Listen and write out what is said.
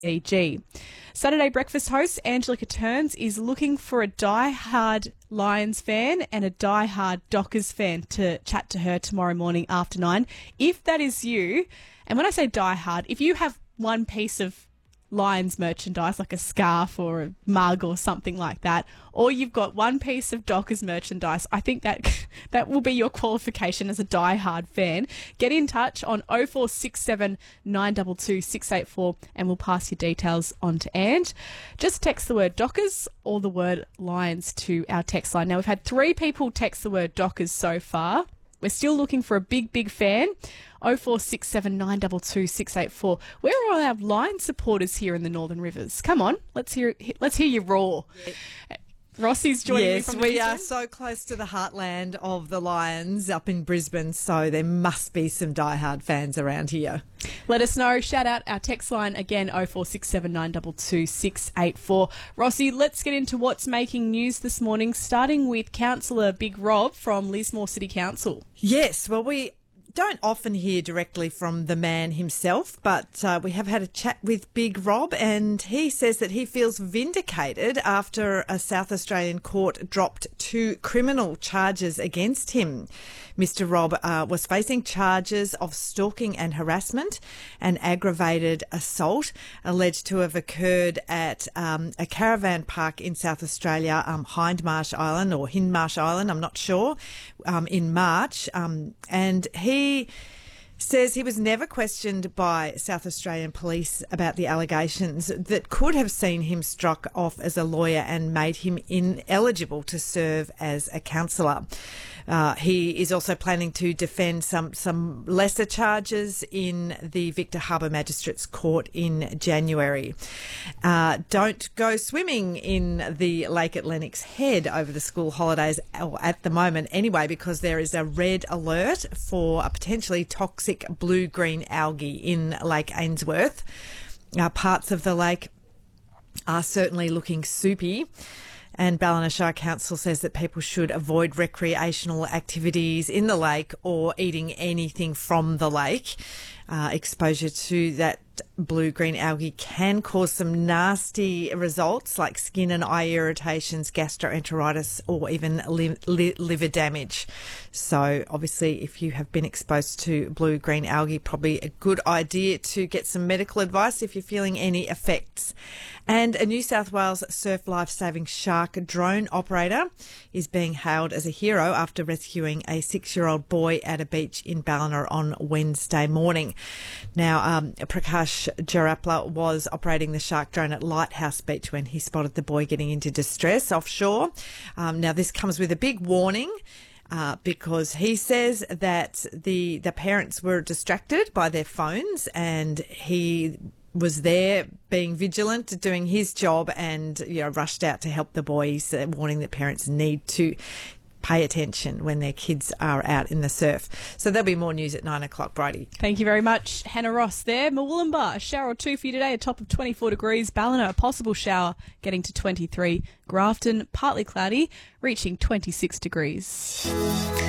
EG. Saturday breakfast host Angelica Turns is looking for a die-hard Lions fan and a die-hard Dockers fan to chat to her tomorrow morning after 9. If that is you, and when I say die-hard, if you have one piece of Lions merchandise, like a scarf or a mug or something like that, or you've got one piece of Dockers merchandise, I think that will be your qualification as a die-hard fan. Get in touch on 0467 922 684 and we'll pass your details on to Ange. Just text the word Dockers or the word Lions to our text line. Now, we've had 3 people text the word Dockers so far. We're still looking for a big fan. 0467 922 684. Where are our Lions supporters here in the Northern Rivers? Come on, let's hear you roar. Yeah. Rossi's joining me from Brisbane. Yes, we are so close to the heartland of the Lions up in Brisbane, so there must be some diehard fans around here. Let us know. Shout out our text line again, 0467 922 684. Rossi, let's get into what's making news this morning, starting with Councillor Big Rob from Lismore City Council. Yes, well, we don't often hear directly from the man himself, but we have had a chat with Big Rob, and he says that he feels vindicated after a South Australian court dropped 2 criminal charges against him. Mr. Rob was facing charges of stalking and harassment and aggravated assault alleged to have occurred at a caravan park in South Australia, Hindmarsh Island or Hindmarsh Island, I'm not sure, in March. And he says he was never questioned by South Australian police about the allegations that could have seen him struck off as a lawyer and made him ineligible to serve as a councillor. He is also planning to defend some lesser charges in the Victor Harbour Magistrates Court in January. Don't go swimming in the Lake at Lennox Head over the school holidays, or at the moment anyway, because there is a red alert for a potentially toxic blue-green algae in Lake Ainsworth. Parts of the lake are certainly looking soupy. And Ballina Shire Council says that people should avoid recreational activities in the lake or eating anything from the lake. Exposure to that blue-green algae can cause some nasty results like skin and eye irritations, gastroenteritis, or even liver damage. So obviously, if you have been exposed to blue-green algae, probably a good idea to get some medical advice if you're feeling any effects. And a New South Wales surf life-saving shark drone operator is being hailed as a hero after rescuing a 6-year-old boy at a beach in Ballina on Wednesday morning. Now, Prakash Jarapla was operating the shark drone at Lighthouse Beach when he spotted the boy getting into distress offshore. Now, this comes with a big warning. Because he says that the parents were distracted by their phones, and he was there being vigilant, doing his job, and rushed out to help the boys, warning that parents need to pay attention when their kids are out in the surf. So there'll be more news at 9 o'clock, Bridie. Thank you very much, Hannah Ross there. Murwillumbah, a shower or 2 for you today, a top of 24 degrees. Ballina, a possible shower, getting to 23. Grafton, partly cloudy, reaching 26 degrees.